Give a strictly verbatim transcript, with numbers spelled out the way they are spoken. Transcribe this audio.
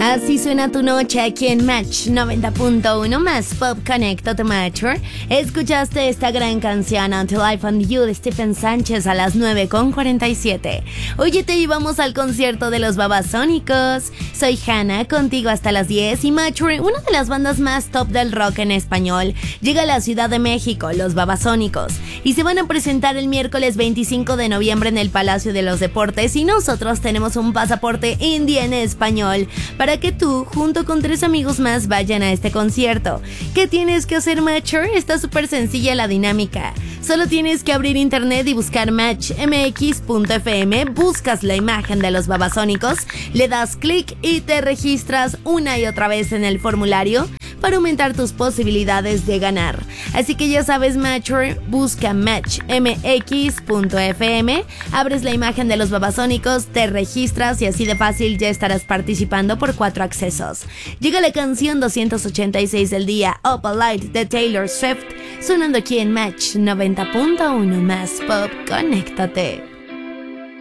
Así suena tu noche aquí en Match noventa punto uno más Pop Connected Mature. Escuchaste esta gran canción Until I Found You de Stephen Sánchez a las nueve con cuarenta y siete. Oye, te llevamos al concierto de los Babasónicos. Soy Hannah, contigo hasta las diez. Y Mature, una de las bandas más top del rock en español, llega a la Ciudad de México, los Babasónicos, y se van a presentar el miércoles veinticinco de noviembre en el Palacio de los Deportes. Y nosotros tenemos un pasaporte indie en español para que tú, junto con tres amigos más, vayan a este concierto. ¿Qué tienes que hacer, Mature? Está súper sencilla la dinámica. Solo tienes que abrir internet y buscar match m x punto f m, buscas la imagen de los Babasónicos, le das clic y te registras una y otra vez en el formulario para aumentar tus posibilidades de ganar. Así que ya sabes, Mature, busca match m x punto f m, abres la imagen de los Babasónicos, te registras y así de fácil ya estarás participando por cuatro accesos. Llega la canción doscientos ochenta y seis del día, Up a Light de Taylor Swift, sonando aquí en Match noventa punto uno más Pop. Conéctate.